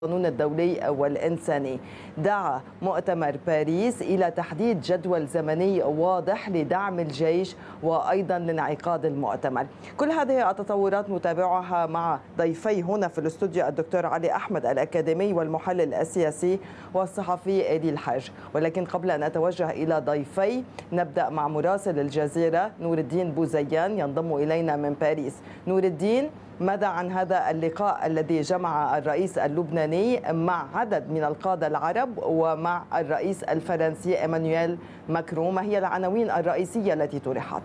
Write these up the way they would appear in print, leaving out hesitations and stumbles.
القانون الدولي والإنساني. دعا مؤتمر باريس إلى تحديد جدول زمني واضح لدعم الجيش وأيضا لانعقاد المؤتمر. كل هذه التطورات نتابعها مع ضيفي هنا في الاستوديو، الدكتور علي أحمد الأكاديمي والمحلل السياسي والصحفي إلي الحاج. ولكن قبل أن أتوجه إلى ضيفي نبدأ مع مراسل الجزيرة نور الدين بوزيان ينضم إلينا من باريس. نور الدين، ماذا عن هذا اللقاء الذي جمع الرئيس اللبناني مع عدد من القادة العرب ومع الرئيس الفرنسي إيمانويل ماكرون؟ ما هي العناوين الرئيسية التي طرحت؟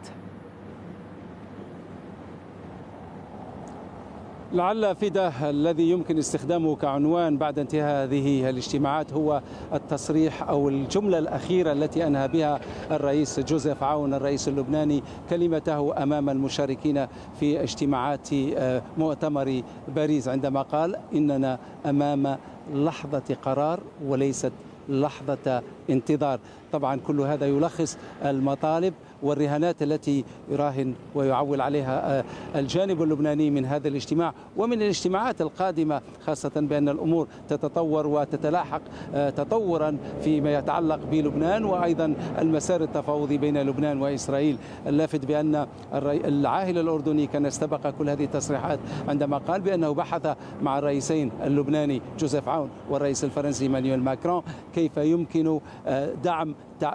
لعل فدا الذي يمكن استخدامه كعنوان بعد انتهاء هذه الاجتماعات هو التصريح أو الجملة الأخيرة التي أنهى بها الرئيس جوزيف عون الرئيس اللبناني كلمته أمام المشاركين في اجتماعات مؤتمر باريس، عندما قال إننا أمام لحظة قرار وليست لحظة انتظار. طبعا كل هذا يلخص المطالب والرهانات التي يراهن ويعول عليها الجانب اللبناني من هذا الاجتماع ومن الاجتماعات القادمة، خاصة بأن الأمور تتطور وتتلاحق تطورا فيما يتعلق بلبنان وأيضا المسار التفاوضي بين لبنان وإسرائيل. اللافت بأن العاهل الأردني كان استبق كل هذه التصريحات عندما قال بأنه بحث مع الرئيسين اللبناني جوزيف عون والرئيس الفرنسي إيمانويل ماكرون كيف يمكن دعم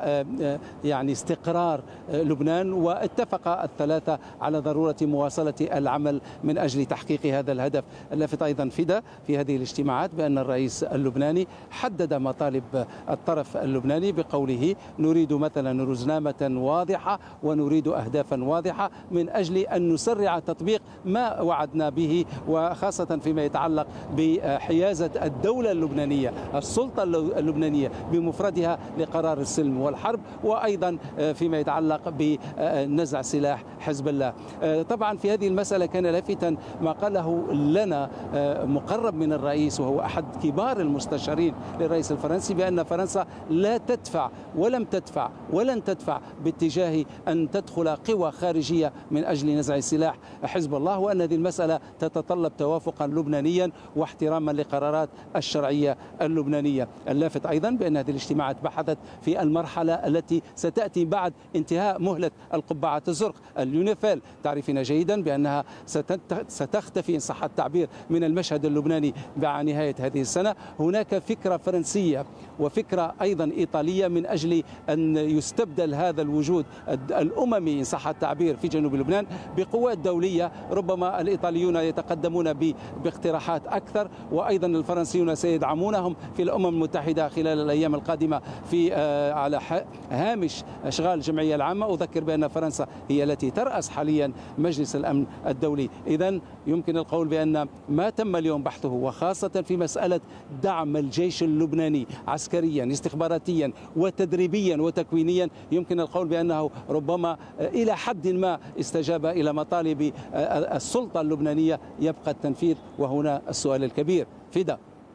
يعني استقرار لبنان، واتفق الثلاثة على ضرورة مواصلة العمل من أجل تحقيق هذا الهدف. اللافت أيضا فدا في هذه الاجتماعات بأن الرئيس اللبناني حدد مطالب الطرف اللبناني بقوله نريد مثلا رزنامة واضحة ونريد أهدافا واضحة من أجل أن نسرع تطبيق ما وعدنا به، وخاصة فيما يتعلق بحيازة الدولة اللبنانية السلطة اللبنانية بمفردها لقرار السلم والحرب، وأيضا فيما يتعلق بنزع سلاح حزب الله. طبعا في هذه المسألة كان لافتا ما قاله لنا مقرب من الرئيس وهو أحد كبار المستشارين للرئيس الفرنسي بأن فرنسا لا تدفع ولم تدفع ولن تدفع باتجاه أن تدخل قوى خارجية من أجل نزع سلاح حزب الله، وأن هذه المسألة تتطلب توافقا لبنانيا واحتراما لقرارات الشرعية اللبنانية. اللافت أيضا بأن هذه الاجتماعات بحثت في المرحلة التي ستأتي بعد انتهاء مهلة القبعة الزرق اليونيفيل. تعرفين جيدا بأنها ستختفي إن صح التعبير من المشهد اللبناني مع نهاية هذه السنة. هناك فكرة فرنسية وفكرة أيضا إيطالية من أجل أن يستبدل هذا الوجود الأممي إن صح التعبير في جنوب لبنان بقوات دولية. ربما الإيطاليون يتقدمون باقتراحات أكثر، وأيضا الفرنسيون سيدعمونهم في الأمم المتحدة خلال الأيام القادمة في على هامش أشغال الجمعية العامة. أذكر بأن فرنسا هي التي ترأس حاليا مجلس الأمن الدولي. إذن يمكن القول بأن ما تم اليوم بحثه وخاصة في مسألة دعم الجيش اللبناني عسكريا استخباراتيا وتدريبيا وتكوينيا، يمكن القول بأنه ربما إلى حد ما استجاب إلى مطالب السلطة اللبنانية. يبقى التنفيذ، وهنا السؤال الكبير. فدا.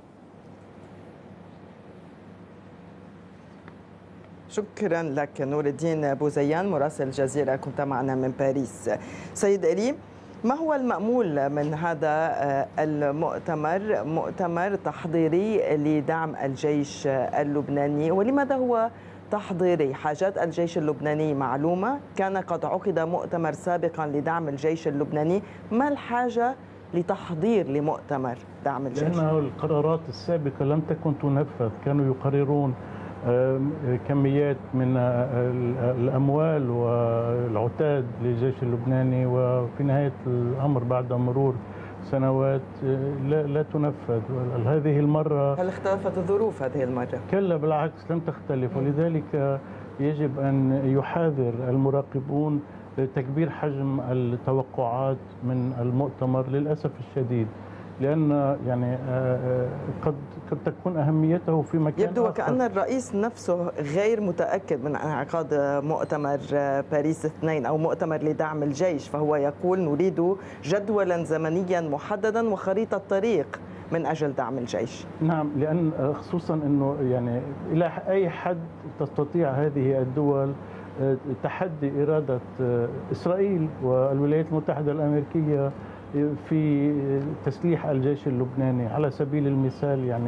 شكرا لك نور الدين بوزيان مراسل الجزيرة، كنت معنا من باريس. سيد إلي، ما هو المأمول من هذا المؤتمر؟ مؤتمر تحضيري لدعم الجيش اللبناني، ولماذا هو تحضيري؟ حاجات الجيش اللبناني معلومة، كان قد عقد مؤتمر سابقا لدعم الجيش اللبناني، ما الحاجة لتحضير لمؤتمر دعم الجيش؟ لأن القرارات السابقة لم تكن تنفذ، كانوا يقررون كميات من الأموال والعتاد للجيش اللبناني، وفي نهاية الأمر بعد مرور سنوات لا تنفذ. هذه المرة هل اختلفت الظروف هذه المرة؟ كلا بالعكس لم تختلف، ولذلك يجب أن يحاذر المراقبون تكبير حجم التوقعات من المؤتمر للأسف الشديد، لأن يعني قد تكون أهميته في مكان يبدو وكأن الرئيس نفسه غير متأكد من انعقاد مؤتمر باريس 2 أو مؤتمر لدعم الجيش، فهو يقول نريد جدولا زمنيا محددا وخريطة طريق من أجل دعم الجيش. نعم، لأن خصوصا أنه يعني إلى أي حد تستطيع هذه الدول تحدي إرادة إسرائيل والولايات المتحدة الأمريكية في تسليح الجيش اللبناني. على سبيل المثال يعني